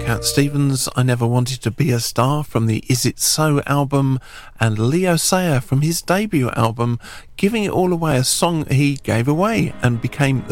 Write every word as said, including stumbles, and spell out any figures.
Cat Stevens, I Never Wanted to Be a Star from the Is It So album, and Leo Sayer from his debut album, Giving It All Away, a song he gave away and became